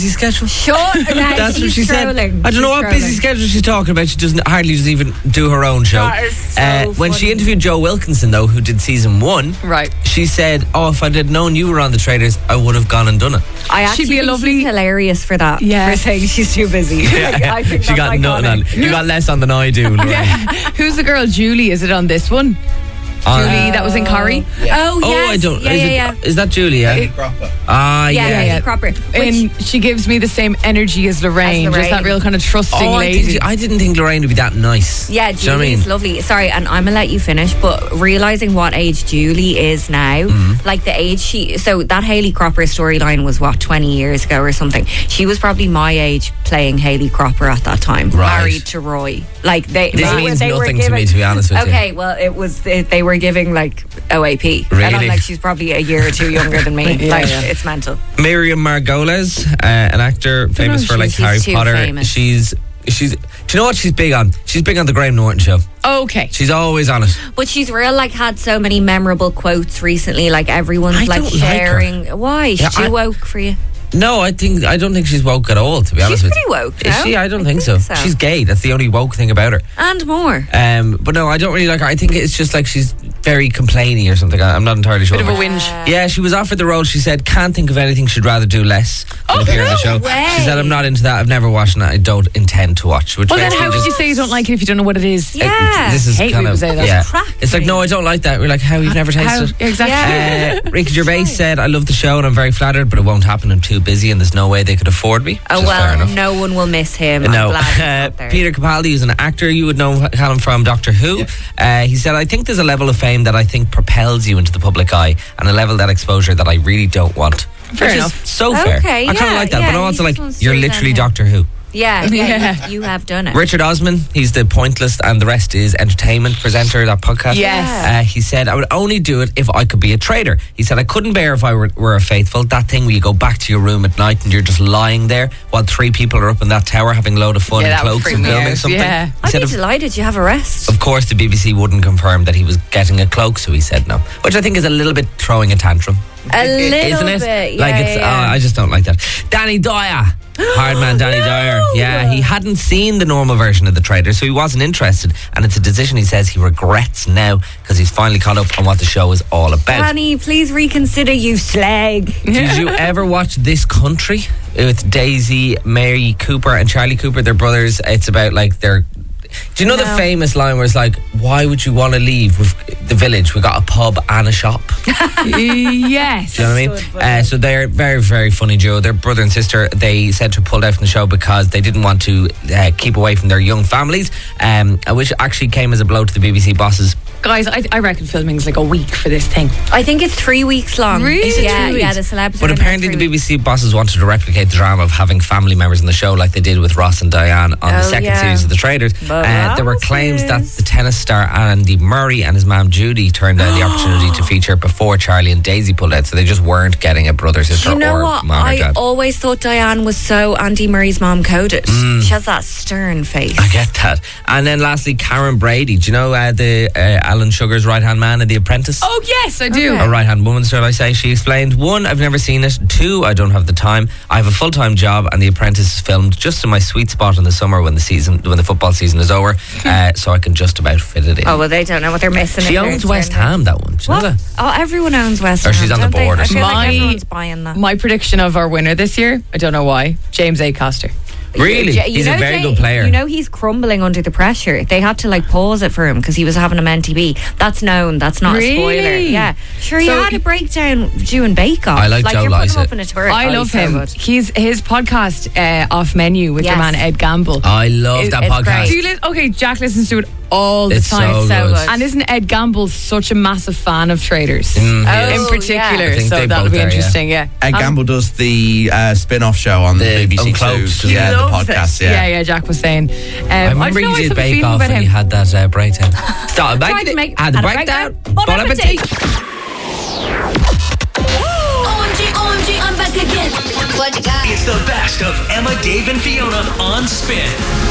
busy schedule. Sure, That's what she said. I don't know what busy schedule she's talking about. She hardly even do her own show. That is so when she funny. interviewed Joe Wilkinson, though, who did season 1, Right. she said, if I'd had known you were on the Traitors, I would have gone and done it. I actually She'd be a think lovely- she's hilarious for that. Yeah. For saying she's too busy. I think She got that's nothing on. iconic. You got less on than I do. Lorraine. Yeah. Who's the girl? Julie, is it on this one? Julie, that was in Corrie. Oh, yes. I don't. Yeah. Is that Julie? Yeah. Yeah, yeah. Cropper. And she gives me the same energy as Lorraine. Just that real kind of trusting lady. I didn't think Lorraine would be that nice. Yeah, Do you know what I Julie's mean? lovely. Sorry, and I'm gonna let you finish, but realizing what age Julie is now, like the age so that Hayley Cropper storyline was 20 years ago or something. She was probably my age playing Hayley Cropper at that time, Right. married to Roy. Like This they means were nothing giving, to me, to be honest with you. Okay, well, it was they were giving like OAP, and I'm Really? like, she's probably a year or two younger than me. It's mental. Miriam Margolyes, an actor famous for like she's Harry too Potter. famous. She's. Do you know what she's big on? She's big on the Graham Norton show. Okay. She's always on it. But she's had so many memorable quotes recently. Like everyone's I like don't like her. sharing. Why? Yeah, She's too woke for you. No, I don't think she's woke at all, to be honest She's with you. pretty woke, Is no? she? I don't think so. so. She's gay. That's the only woke thing about her. And more. But no, I don't really like her. I think it's just like she's very complainy or something. I'm not entirely sure. Bit of a But- whinge. Yeah, she was offered the role. She said, can't think of anything she'd rather do less than appear on the show. way. She said, I'm not into that. I've never watched it. I don't intend to watch. Which Well, then makes me how could just- you say you don't like it if you don't know what it is? Yeah. This is Hate kind people of say that. yeah. Crack It's like me. no, I don't like that. We're like, how you've never tasted it? Exactly. Ricky Gervais said, I love the show and I'm very flattered, but it won't happen. I'm too busy and there's no way they could afford me. Oh, which is fair well, enough. no one will miss him. I'm No, glad he's not there. Peter Capaldi is an actor. You would know him from Doctor Who. He said, I think there's a level of fame that I think propels you into the public eye and a level of that exposure that I really don't want. Fair Which is enough. so fair. Okay, I kind of yeah, like that, yeah, but I'm he also like, just wants to you're do literally that, yeah. Doctor Who. Yeah, Yeah. you have done it. Richard Osman, he's the Pointless and the Rest is Entertainment presenter, that podcast. Yes. He said, I would only do it if I could be a traitor. He said, I couldn't bear if I were a faithful. That thing where you go back to your room at night and you're just lying there while 3 people are up in that tower having a load of fun Yeah, in that would cloaks freak and me filming out, something. yeah. He I'd said, be delighted you have a rest. of course, the BBC wouldn't confirm that he was getting a cloak, so he said no. Which I think is a little bit throwing a tantrum. A little Isn't it? bit. Like yeah, it's, yeah. I just don't like that. Danny Dyer. Hard man Danny Dyer. Yeah, he hadn't seen the normal version of The Traitor, so he wasn't interested. And it's a decision he says he regrets now because he's finally caught up on what the show is all about. Danny, please reconsider, you slag. Did you ever watch This Country with Daisy, Mary Cooper, and Charlie Cooper? They're brothers. It's about like their. Do you know the No. famous line where it's like, why would you want to leave with the village? We got a pub and a shop. Yes. Do you know what I mean? So they're very, very funny duo. They're brother and sister. They said to pull out from the show because they didn't want to keep away from their young families, which actually came as a blow to the BBC bosses. Guys, I reckon filming's like a week for this thing. I think it's 3 weeks long. Really? Is it Yeah, 3 yeah, weeks? the celebs. But apparently the BBC bosses wanted to replicate the drama of having family members in the show like they did with Ross and Diane on the second series of The Traitors. There were claims that the tennis star Andy Murray and his mum Judy turned down the opportunity to feature before Charlie and Daisy pulled out, so they just weren't getting a brother, sister, You know or what? mom or I dad. always thought Diane was so Andy Murray's mom coded. She has that stern face. I get that. And then lastly, Karen Brady. Do you know the Alan Sugar's right-hand man in The Apprentice? Oh, yes, I do. Okay. A right-hand woman, shall I say. She explained, 1, I've never seen it. 2, I don't have the time. I have a full-time job and The Apprentice is filmed just in my sweet spot in the summer when the football season is over, so I can just about fit it in. Oh, well, they don't know what they're missing. She if they're owns West turning- Ham, that one. Do you know What? that? Oh, everyone owns West Ham. Or she's on the don't they? board or I feel like something. everyone's buying that. My prediction of our winner this year, I don't know why, James A. Coster. Really? He's a very good player. You know he's crumbling under the pressure. They had to like pause it for him because he was having a MTB. That's known. That's not a spoiler. Really? Yeah. Sure, he So had a breakdown doing Bake Off. I like Joe you're putting him Lycett. up in a turret. I love he's so him. good. He's his podcast, Off Menu, with your Yes. man Ed Gamble. I love that It's podcast. great. Do you okay, Jack listens to it all the It's time. so So good. good. And isn't Ed Gamble such a massive fan of Traders he in is. particular? I think So they that'll both be are, yeah. interesting. Yeah. Ed Gamble does the spin-off show on The BBC Uncloaked. Two. He Yeah, the loves podcast. it. Yeah, Jack was saying. I remember don't know, you I did have a Bake feeling Off about and him. you had that breakdown. Start Tried to make- had the had a breakdown. breakdown. Bon Bon appetit. OMG, I'm back again. What you got? It's the best of Emma, Dave, and Fiona on Spin.